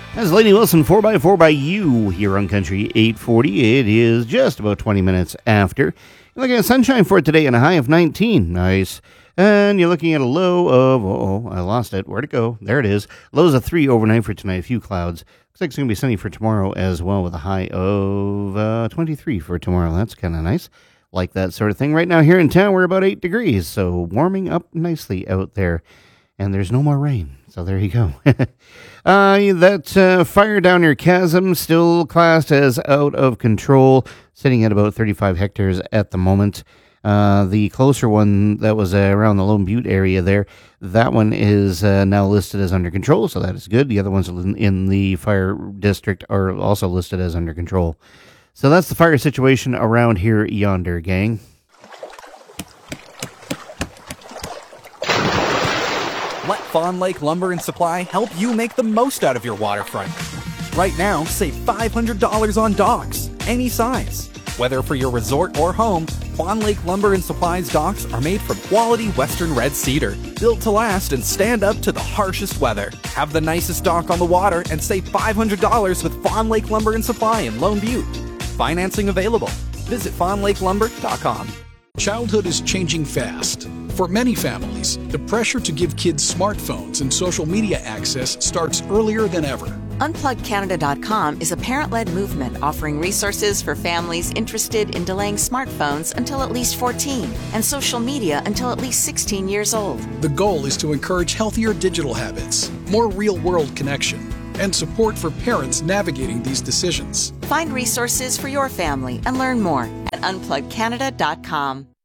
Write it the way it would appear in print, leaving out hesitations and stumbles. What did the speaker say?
That's Lady Wilson, 4x4 by You, here on Country 840. It is just about 20 minutes after. You're looking at sunshine for today and a high of 19. Nice. And you're looking at a low of, I lost it. Where'd it go? There it is. Lows of 3 overnight for tonight. A few clouds. Looks like it's going to be sunny for tomorrow as well, with a high of 23 for tomorrow. That's kind of nice. Like that sort of thing. Right now here in town, we're about 8 degrees. So warming up nicely out there. And there's no more rain. So there you go. That fire down near Chasm, still classed as out of control, sitting at about 35 hectares at the moment. The closer one that was around the Lone Butte area there, that one is now listed as under control, so that is good. The other ones in the fire district are also listed as under control. So that's the fire situation around here yonder, gang. Let Fawn Lake Lumber and Supply help you make the most out of your waterfront. Right now, save $500 on docks, any size. Whether for your resort or home, Fawn Lake Lumber and Supply's docks are made from quality Western red cedar, built to last and stand up to the harshest weather. Have the nicest dock on the water and save $500 with Fawn Lake Lumber and Supply in Lone Butte. Financing available. Visit fawnlakelumber.com. Childhood is changing fast. For many families, the pressure to give kids smartphones and social media access starts earlier than ever. UnplugCanada.com is a parent-led movement offering resources for families interested in delaying smartphones until at least 14 and social media until at least 16 years old. The goal is to encourage healthier digital habits, more real-world connection, and support for parents navigating these decisions. Find resources for your family and learn more at UnplugCanada.com.